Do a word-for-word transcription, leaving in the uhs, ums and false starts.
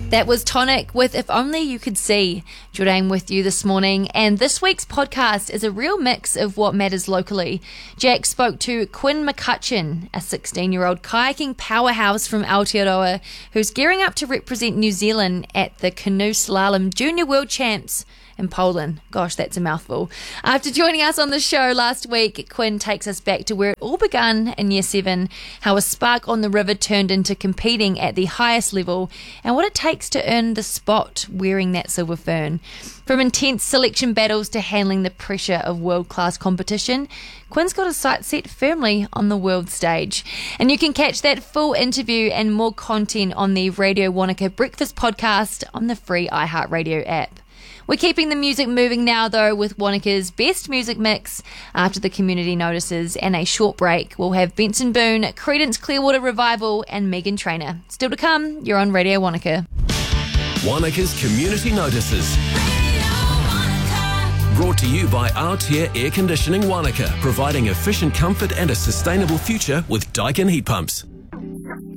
That was Tonic with If Only You Could See. Jordan with you this morning, and this week's podcast is a real mix of what matters locally. Jack spoke to Quinn McCutcheon, a sixteen-year-old kayaking powerhouse from Aotearoa who's gearing up to represent New Zealand at the Canoe Slalom Junior World Champs in Poland. Gosh, that's a mouthful. After joining us on the show last week, Quinn takes us back to where it all began in year seven, how a spark on the river turned into competing at the highest level, and what it takes to earn the spot wearing that silver fern. From intense selection battles to handling the pressure of world-class competition, Quinn's got his sights set firmly on the world stage. And you can catch that full interview and more content on the Radio Wanaka Breakfast podcast on the free iHeartRadio app. We're keeping the music moving now, though, with Wanaka's best music mix. After the community notices and a short break, we'll have Benson Boone, Creedence Clearwater Revival, and Meghan Trainor. Still to come, you're on Radio Wanaka. Wanaka's community notices. Brought to you by Aotea Air Conditioning Wanaka, providing efficient comfort and a sustainable future with Daikin heat pumps.